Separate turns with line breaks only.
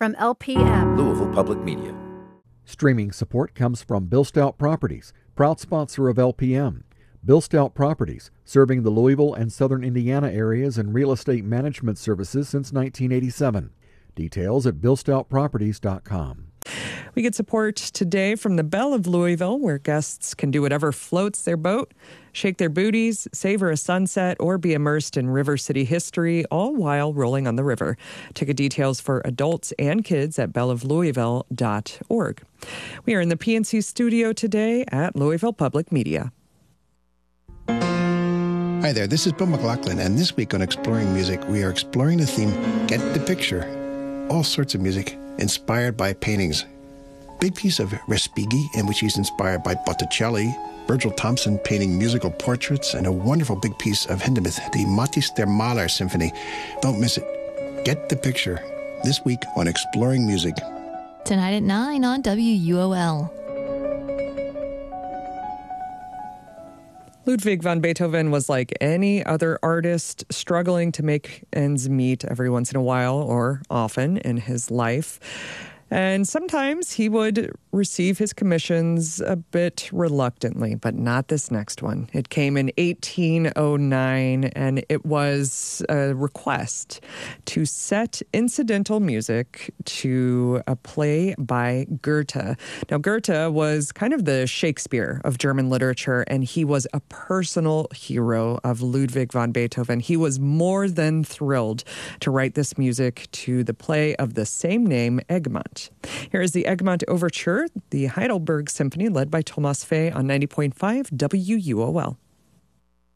from LPM.
Louisville Public Media.
Streaming support comes from Bill Stout Properties, proud sponsor of LPM. Bill Stout Properties, serving the Louisville and southern Indiana areas in real estate management services since 1987. Details at billstoutproperties.com.
We get support today from the Belle of Louisville, where guests can do whatever floats their boat, shake their booties, savor a sunset, or be immersed in River City history, all while rolling on the river. Ticket details for adults and kids at belleoflouisville.org. We are in the PNC studio today at Louisville Public Media.
Hi there, this is Bill McLaughlin, and this week on Exploring Music, we are exploring the theme, Get the Picture. All sorts of music inspired by paintings. Big piece of Respighi, in which he's inspired by Botticelli, Virgil Thompson painting musical portraits, and a wonderful big piece of Hindemith, the Matthäus der Maler Symphony. Don't miss it. Get the Picture, this week on Exploring Music.
Tonight at 9 on WUOL.
Ludwig van Beethoven was like any other artist, struggling to make ends meet every once in a while or often in his life. And sometimes he would receive his commissions a bit reluctantly, but not this next one. It came in 1809, and it was a request to set incidental music to a play by Goethe. Now, Goethe was kind of the Shakespeare of German literature, and he was a personal hero of Ludwig van Beethoven. He was more than thrilled to write this music to the play of the same name, Egmont. Here is the Egmont Overture, the Heidelberg Symphony led by Thomas Fay on 90.5 WUOL.